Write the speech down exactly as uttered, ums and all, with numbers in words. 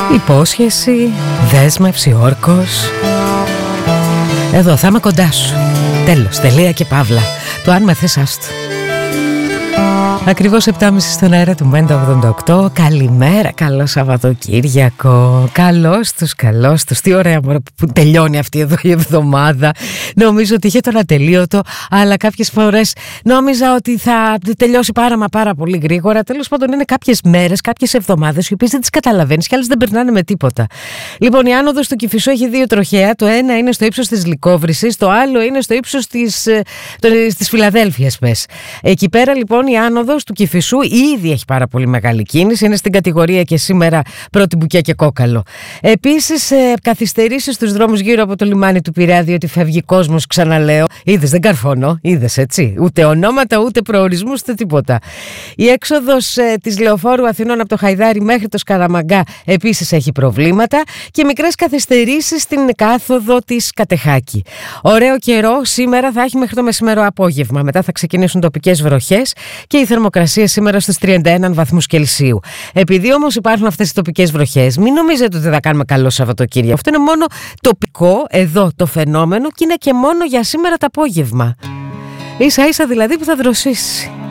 Υπόσχεση, δέσμευση, όρκος. Εδώ θα είμαι κοντά σου. Τέλος, τελεία και παύλα. Το αν με θες άστο. Ακριβώς επτά και μισή στον αέρα του Μέντα ογδόντα οκτώ. Καλημέρα, καλό Σαββατοκύριακο. Καλώς τους, καλώς τους. Τι ωραία μωρέ, που τελειώνει αυτή εδώ η εβδομάδα. Νομίζω ότι είχε τον ατελείωτο, αλλά κάποιες φορές νόμιζα ότι θα τελειώσει πάρα μα πάρα πολύ γρήγορα. Τέλος πάντων, είναι κάποιες μέρες, κάποιες εβδομάδες, οι οποίες δεν τις καταλαβαίνεις και άλλες δεν περνάνε με τίποτα. Λοιπόν, η άνοδος του Κηφισού έχει δύο τροχαία. Το ένα είναι στο ύψος της Λυκόβρυσης, το άλλο είναι στο ύψος της, της Φιλαδέλφειας, πες. Εκεί πέρα λοιπόν η άνοδος του Κηφισού ήδη έχει πάρα πολύ μεγάλη κίνηση. Είναι στην κατηγορία και σήμερα πρώτη Μπουκιά και Κόκαλο. Επίσης, ε, καθυστερήσεις στους δρόμους γύρω από το λιμάνι του Πειραιά, διότι φεύγει κόσμος, ξαναλέω. Είδες, δεν καρφώνω, είδες έτσι. Ούτε ονόματα, ούτε προορισμούς, ούτε τίποτα. Η έξοδος ε, της Λεωφόρου Αθηνών από το Χαϊδάρι μέχρι το Σκαραμαγκά επίσης έχει προβλήματα και μικρές καθυστερήσεις στην κάθοδο της Κατεχάκη. Ωραίο καιρό σήμερα θα έχει μέχρι το μεσημερό απόγευμα. Μετά θα ξεκινήσουν τοπικές βροχές και η θερμοκρασία σήμερα στους τριάντα ένα βαθμούς Κελσίου. Επειδή όμως υπάρχουν αυτές οι τοπικές βροχές, μην νομίζετε ότι θα κάνουμε καλό Σαββατοκύριακο. Αυτό είναι μόνο τοπικό εδώ το φαινόμενο και είναι και μόνο για σήμερα το απόγευμα. Ίσα ίσα δηλαδή που θα δροσίσει.